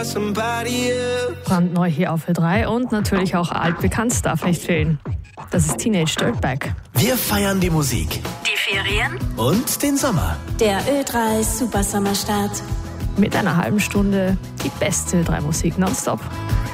Brandneu hier auf Ö3 und natürlich auch altbekannt, darf nicht fehlen. Das ist Teenage Dirtbag. Wir feiern die Musik. Die Ferien. Und den Sommer. Der Ö3 Supersommerstart. Mit einer halben Stunde die beste Ö3 Musik nonstop.